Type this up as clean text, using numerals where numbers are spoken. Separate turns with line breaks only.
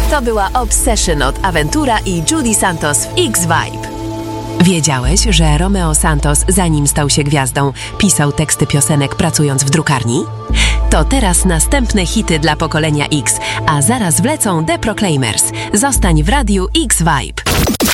To była Obsession od Aventura i Judy Santos w X-Vibe.
Wiedziałeś, że Romeo Santos, zanim stał się gwiazdą, pisał teksty piosenek pracując w drukarni? To teraz następne hity dla pokolenia X, a zaraz wlecą The Proclaimers. Zostań w radiu X-Vibe.